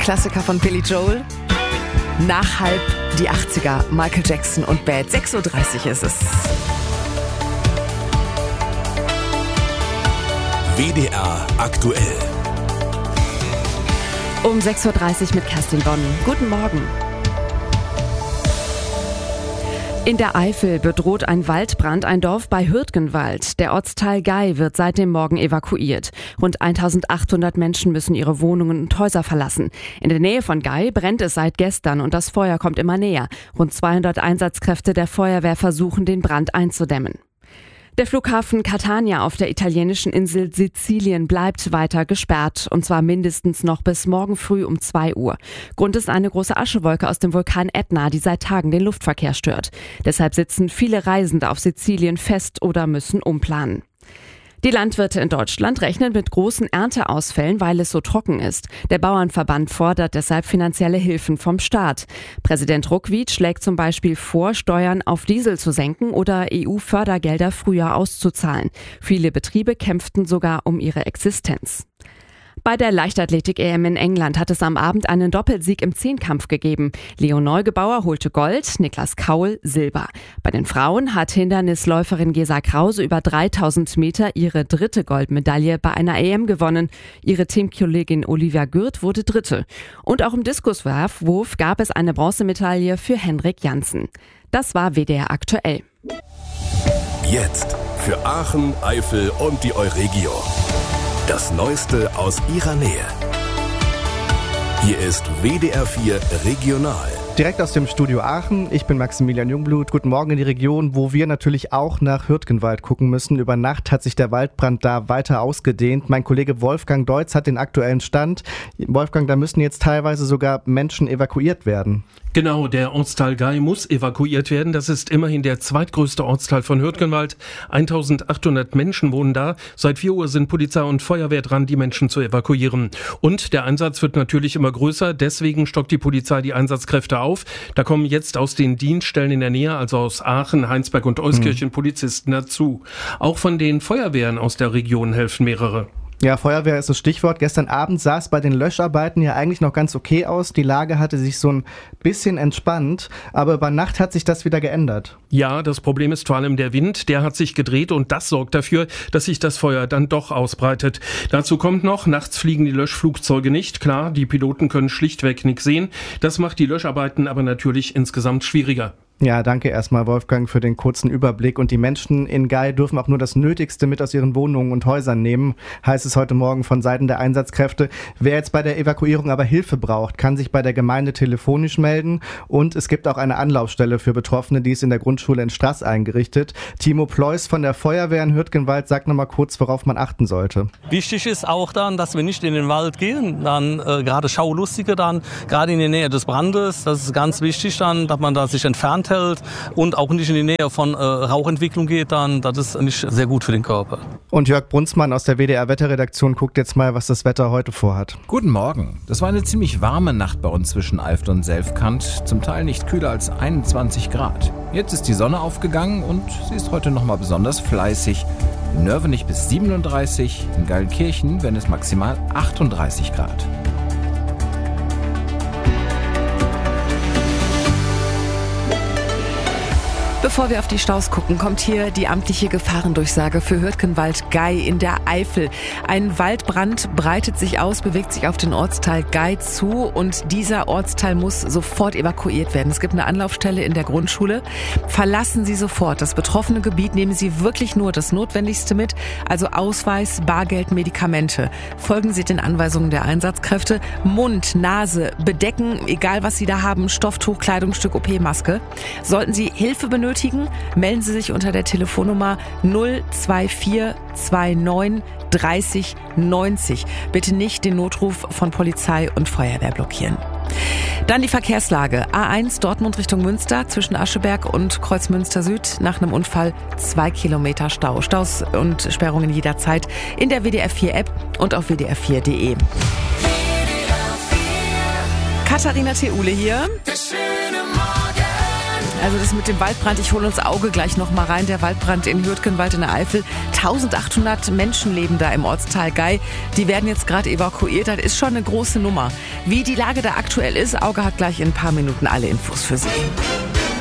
Klassiker von Billy Joel. Nach halb die 80er, Michael Jackson und Bad. 6.30 Uhr ist es. WDR aktuell. Um 6.30 Uhr mit Kerstin Bonn. Guten Morgen. In der Eifel bedroht ein Waldbrand ein Dorf bei Hürtgenwald. Der Ortsteil Gay wird seit dem Morgen evakuiert. Rund 1800 Menschen müssen ihre Wohnungen und Häuser verlassen. In der Nähe von Gay brennt es seit gestern und das Feuer kommt immer näher. Rund 200 Einsatzkräfte der Feuerwehr versuchen, den Brand einzudämmen. Der Flughafen Catania auf der italienischen Insel Sizilien bleibt weiter gesperrt, und zwar mindestens noch bis morgen früh um 2 Uhr. Grund ist eine große Aschewolke aus dem Vulkan Ätna, die seit Tagen den Luftverkehr stört. Deshalb sitzen viele Reisende auf Sizilien fest oder müssen umplanen. Die Landwirte in Deutschland rechnen mit großen Ernteausfällen, weil es so trocken ist. Der Bauernverband fordert deshalb finanzielle Hilfen vom Staat. Präsident Ruckwied schlägt zum Beispiel vor, Steuern auf Diesel zu senken oder EU-Fördergelder früher auszuzahlen. Viele Betriebe kämpften sogar um ihre Existenz. Bei der Leichtathletik-EM in England hat es am Abend einen Doppelsieg im Zehnkampf gegeben. Leo Neugebauer holte Gold, Niklas Kaul Silber. Bei den Frauen hat Hindernisläuferin Gesa Krause über 3000 Meter ihre dritte Goldmedaille bei einer EM gewonnen. Ihre Teamkollegin Olivia Gürt wurde Dritte. Und auch im Diskuswurf gab es eine Bronzemedaille für Henrik Janssen. Das war WDR aktuell. Jetzt für Aachen, Eifel und die Euregio. Das Neueste aus ihrer Nähe. Hier ist WDR 4 Regional. Direkt aus dem Studio Aachen, ich bin Maximilian Jungblut. Guten Morgen in die Region, wo wir natürlich auch nach Hürtgenwald gucken müssen. Über Nacht hat sich der Waldbrand da weiter ausgedehnt. Mein Kollege Wolfgang Deutz hat den aktuellen Stand. Wolfgang, da müssen jetzt teilweise sogar Menschen evakuiert werden. Genau, der Ortsteil Gay muss evakuiert werden. Das ist immerhin der zweitgrößte Ortsteil von Hürtgenwald. 1800 Menschen wohnen da. Seit 4 Uhr sind Polizei und Feuerwehr dran, die Menschen zu evakuieren. Und der Einsatz wird natürlich immer größer. Deswegen stockt die Polizei die Einsatzkräfte auf. Da kommen jetzt aus den Dienststellen in der Nähe, also aus Aachen, Heinsberg und Euskirchen, Polizisten dazu. Auch von den Feuerwehren aus der Region helfen mehrere. Ja, Feuerwehr ist das Stichwort. Gestern Abend sah es bei den Löscharbeiten ja eigentlich noch ganz okay aus. Die Lage hatte sich so ein bisschen entspannt, aber über Nacht hat sich das wieder geändert. Ja, das Problem ist vor allem der Wind. Der hat sich gedreht und das sorgt dafür, dass sich das Feuer dann doch ausbreitet. Dazu kommt noch, nachts fliegen die Löschflugzeuge nicht. Klar, die Piloten können schlichtweg nichts sehen. Das macht die Löscharbeiten aber natürlich insgesamt schwieriger. Ja, danke erstmal Wolfgang für den kurzen Überblick. Und die Menschen in Gay dürfen auch nur das Nötigste mit aus ihren Wohnungen und Häusern nehmen, heißt es heute Morgen von Seiten der Einsatzkräfte. Wer jetzt bei der Evakuierung aber Hilfe braucht, kann sich bei der Gemeinde telefonisch melden. Und es gibt auch eine Anlaufstelle für Betroffene, die ist in der Grundschule in Straß eingerichtet. Timo Pleuß von der Feuerwehr in Hürtgenwald sagt nochmal kurz, worauf man achten sollte. Wichtig ist auch dann, dass wir nicht in den Wald gehen, dann gerade Schaulustige dann, gerade in die Nähe des Brandes, das ist ganz wichtig dann, dass man da sich entfernt hält und auch nicht in die Nähe von Rauchentwicklung geht, dann das ist nicht sehr gut für den Körper. Und Jörg Brunsmann aus der WDR-Wetterredaktion guckt jetzt mal, was das Wetter heute vorhat. Guten Morgen. Das war eine ziemlich warme Nacht bei uns zwischen Eifel und Selfkant, zum Teil nicht kühler als 21 Grad. Jetzt ist die Sonne aufgegangen und sie ist heute nochmal besonders fleißig. In Nörvenich bis 37, in Geilenkirchen werden es maximal 38 Grad. Bevor wir auf die Staus gucken, kommt hier die amtliche Gefahrendurchsage für Hürtgenwald-Gay in der Eifel. Ein Waldbrand breitet sich aus, bewegt sich auf den Ortsteil Gay zu und dieser Ortsteil muss sofort evakuiert werden. Es gibt eine Anlaufstelle in der Grundschule. Verlassen Sie sofort das betroffene Gebiet, nehmen Sie wirklich nur das Notwendigste mit, also Ausweis, Bargeld, Medikamente. Folgen Sie den Anweisungen der Einsatzkräfte. Mund, Nase bedecken, egal was Sie da haben, Stofftuch, Kleidungsstück, OP-Maske. Sollten Sie Hilfe benötigen, melden Sie sich unter der Telefonnummer 02429 30 90. Bitte nicht den Notruf von Polizei und Feuerwehr blockieren. Dann die Verkehrslage. A1 Dortmund Richtung Münster zwischen Ascheberg und Kreuzmünster Süd. Nach einem Unfall 2 Kilometer Stau. Staus und Sperrungen jederzeit in der WDR 4 App und auf wdr4.de. Katharina Theule hier. Also das mit dem Waldbrand, ich hole uns Auge gleich noch mal rein. Der Waldbrand in Hürtgenwald in der Eifel. 1800 Menschen leben da im Ortsteil Gei. Die werden jetzt gerade evakuiert. Das ist schon eine große Nummer. Wie die Lage da aktuell ist, Auge hat gleich in ein paar Minuten alle Infos für Sie.